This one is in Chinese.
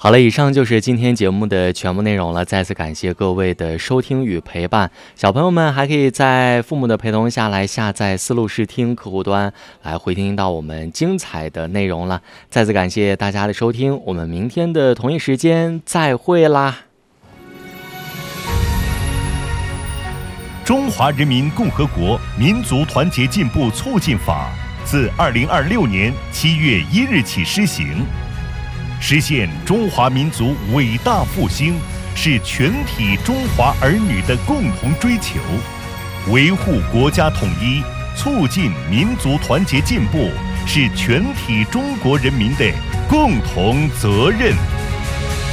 好了，以上就是今天节目的全部内容了。再次感谢各位的收听与陪伴。小朋友们还可以在父母的陪同下来下载思路视听客户端，来回听到我们精彩的内容了。再次感谢大家的收听，我们明天的同一时间再会啦。 中华人民共和国民族团结进步促进法自2026年7月1日起施行。实现中华民族伟大复兴是全体中华儿女的共同追求，维护国家统一、促进民族团结进步是全体中国人民的共同责任。